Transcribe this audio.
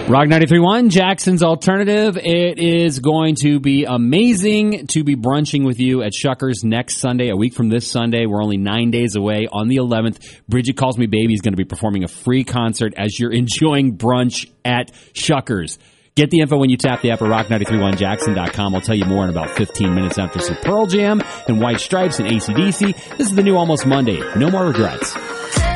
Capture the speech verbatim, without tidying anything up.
Rock ninety-three point one, Jackson's Alternative. It is going to be amazing to be brunching with you at Shuckers next Sunday, a week from this Sunday. We're only nine days away. On the eleventh, Bridget Calls Me Baby is going to be performing a free concert as you're enjoying brunch at Shuckers. Get the info when you tap the app at rock nine three one jackson dot com. I'll tell you more in about fifteen minutes after some Pearl Jam and White Stripes and A C D C. This is the new Almost Monday. No More Regrets.